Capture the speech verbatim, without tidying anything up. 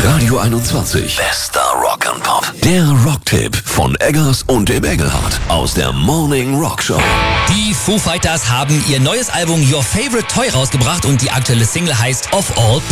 Radio einundzwanzig. Bester Rock'n'Pop. Der Rocktipp von Eggers und dem Engelhardt aus der Morning Rock Show. Die Foo Fighters haben ihr neues Album Your Favorite Toy rausgebracht und die aktuelle Single heißt Of All